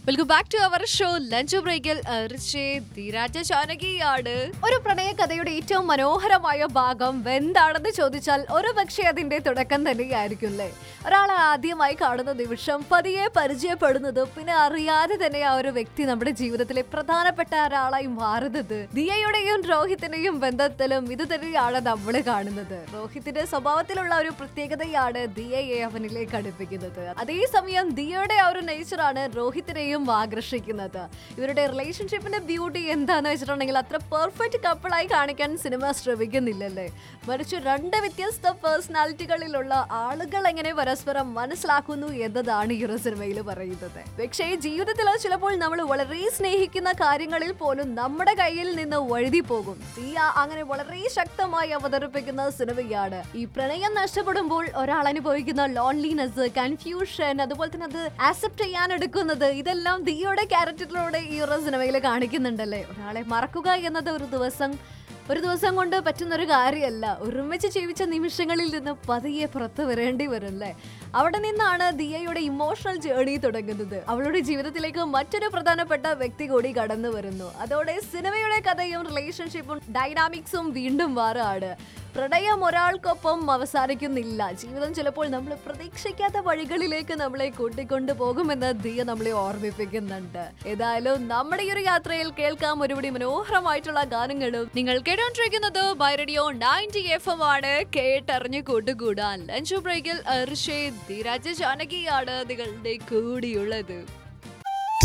Welcome back to our show lunch ബ്രേക്കിൽ ധീരാജ ജാനകിയാണ്. ഒരു പ്രണയ കഥയുടെ ഏറ്റവും മനോഹരമായ ഭാഗം എന്താണെന്ന് ചോദിച്ചാൽ ഒരു പക്ഷേ അതിന്റെ തുടക്കം തന്നെയായിരിക്കും അല്ലേ. ഒരാളെ ആദ്യമായി കാണുന്ന നിമിഷം, പതിയെ പരിചയപ്പെടുന്നത്, പിന്നെ അറിയാതെ തന്നെ ആ ഒരു വ്യക്തി നമ്മുടെ ജീവിതത്തിലെ പ്രധാനപ്പെട്ട ഒരാളായി മാറുന്നത്. ദിയയുടെയും രോഹിത്തിന്റെയും ബന്ധത്തിലും ഇത് തന്നെയാണ് നമ്മൾ കാണുന്നത്. രോഹിത്തിന്റെ സ്വഭാവത്തിലുള്ള ഒരു പ്രത്യേകതയാണ് ദിയയെ അവനിലേക്ക് അടുപ്പിക്കുന്നത്. അതേസമയം ദിയയുടെ ആ ഒരു നേച്ചറാണ് രോഹിത്തിനെയും ആകർഷിക്കുന്നത്. ഇവരുടെ റിലേഷൻഷിപ്പിന്റെ ബ്യൂട്ടി എന്താന്ന് വെച്ചിട്ടുണ്ടെങ്കിൽ അത്ര പെർഫെക്റ്റ് കപ്പിളായി കാണിക്കാൻ സിനിമ ശ്രമിക്കുന്നില്ലല്ലേ, മറിച്ച് രണ്ട് വ്യത്യസ്ത പേഴ്സണാലിറ്റികളിലുള്ള ആളുകൾ എങ്ങനെ പരസ്പരം മനസ്സിലാക്കുന്നു എന്നതാണ് ഈ ഒരു സിനിമയിൽ പറയുന്നത്. പക്ഷേ ജീവിതത്തിൽ ചിലപ്പോൾ നമ്മൾ വളരെ സ്നേഹിക്കുന്ന കാര്യങ്ങളിൽ പോലും നമ്മുടെ കയ്യിൽ നിന്ന് വഴുതി പോകും. ദിയ അങ്ങനെ വളരെ ശക്തമായി അവതരിപ്പിക്കുന്ന സിനിമയാണ്. ഈ പ്രണയം നഷ്ടപ്പെടുമ്പോൾ ഒരാൾ അനുഭവിക്കുന്ന ലോൺലിനെസ്, കൺഫ്യൂഷൻ, അതുപോലെ തന്നെ അത് ആക്സെപ്റ്റ് ചെയ്യാൻ എടുക്കുന്നത്, ഇതെല്ലാം ദിയയുടെ ക്യാരക്ടറിലൂടെ ഈ ഒരു സിനിമയിൽ കാണിക്കുന്നുണ്ടല്ലേ. ഒരാളെ മറക്കുക എന്നത് ഒരു ദിവസം കൊണ്ട് പറ്റുന്നൊരു കാര്യമല്ല. ഒരുമിച്ച് ജീവിച്ച നിമിഷങ്ങളിൽ നിന്ന് പതിയെ പുറത്തു വരേണ്ടി വരല്ലേ. അവിടെ നിന്നാണ് ദിയയുടെ ഇമോഷണൽ ജേർണി തുടങ്ങുന്നത്. അവളുടെ ജീവിതത്തിലേക്ക് മറ്റൊരു പ്രധാനപ്പെട്ട വ്യക്തി കൂടി കടന്നു വരുന്നു. അതോടെ സിനിമയുടെ കഥയും റിലേഷൻഷിപ്പും ഡൈനാമിക്സും വീണ്ടും മാറുകയാണ്. പ്രണയം ഒരാൾക്കൊപ്പം അവസാനിക്കുന്നില്ല. ജീവിതം ചിലപ്പോൾ നമ്മൾ പ്രതീക്ഷിക്കാത്ത വഴികളിലേക്ക് നമ്മളെ കൂട്ടിക്കൊണ്ടു പോകുമെന്ന് ദിയ നമ്മളെ ഓർമ്മിപ്പിക്കുന്നുണ്ട്. ഏതായാലും നമ്മുടെ ഈ ഒരു യാത്രയിൽ കേൾക്കാം ഒരുപടി മനോഹരമായിട്ടുള്ള ഗാനങ്ങളും. നിങ്ങൾ കേട്ടോണ്ടിരിക്കുന്നത് ബൈ റേഡിയോ 90 FM ആണ്. കേട്ടറിഞ്ഞു കൂട്ടുകൂടാൻ ലഞ്ച് ബ്രേക്കിൽ ധീരാജ ജാനകിയാണ് നിങ്ങളുടെ കൂടിയുള്ളത്.